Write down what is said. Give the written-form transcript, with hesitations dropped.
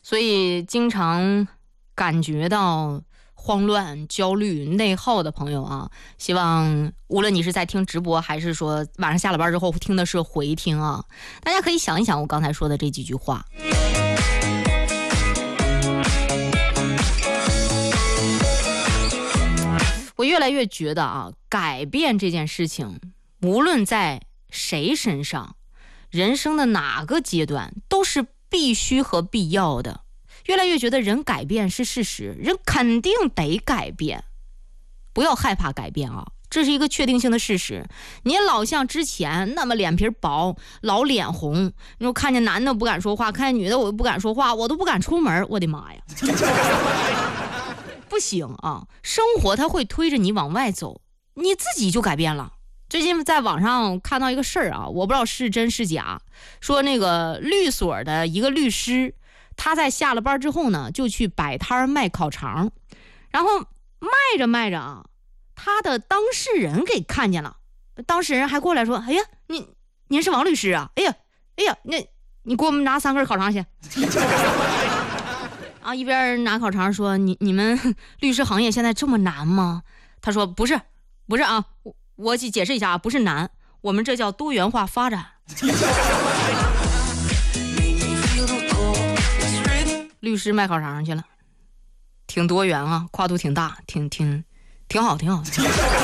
所以经常感觉到慌乱、焦虑、内耗的朋友啊，希望无论你是在听直播，还是说晚上下了班之后听的是回听啊，大家可以想一想我刚才说的这几句话。我越来越觉得啊，改变这件事情，无论在谁身上，人生的哪个阶段，都是必须和必要的。越来越觉得人改变是事实，人肯定得改变，不要害怕改变啊，这是一个确定性的事实。你老像之前那么脸皮薄，老脸红，你说看见男的不敢说话，看见女的我不敢说话，我都不敢出门，我的妈呀！不行啊，生活它会推着你往外走，你自己就改变了。最近在网上看到一个事儿啊，我不知道是真是假，说那个律所的一个律师，他在下了班之后呢，就去摆摊卖烤肠，然后卖着卖着啊，他的当事人给看见了，当事人还过来说：“哎呀，您是王律师啊？哎呀，你给我们拿3根烤肠去。”啊，一边拿烤肠说：“你们律师行业现在这么难吗？”他说：“不是啊，我解释一下啊，不是难，我们这叫多元化发展。”律师卖烤肠去了，挺多元啊，跨度挺大，挺好。